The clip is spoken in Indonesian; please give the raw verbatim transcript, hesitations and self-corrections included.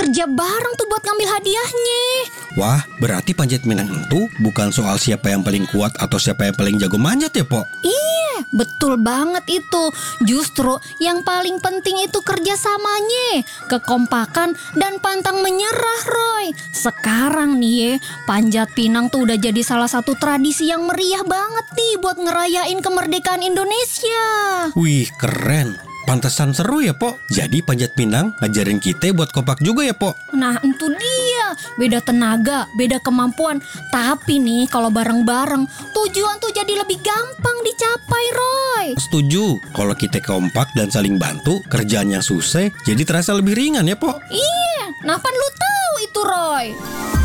kerja bareng tuh buat ngambil hadiahnya. Wah, berarti panjat pinang itu bukan soal siapa yang paling kuat atau siapa yang paling jago manjat ya, Po? Iya, betul banget itu. Justru yang paling penting itu kerjasamanya, kekompakan dan pantang menyerah, Roy. Sekarang nih ya, panjat pinang tuh udah jadi salah satu tradisi yang meriah banget nih buat ngerayain kemerdekaan Indonesia. Wih, keren. Pantesan seru ya, Po. Jadi panjat pinang ngajarin kita buat kompak juga ya, Po. Nah, itu dia. Beda tenaga, beda kemampuan. Tapi nih, kalau bareng-bareng, tujuan tuh jadi lebih gampang dicapai, Roy. Setuju. Kalau kita kompak dan saling bantu, kerjaan yang susah jadi terasa lebih ringan ya, Po. Iya, nah kan lu tahu itu, Roy.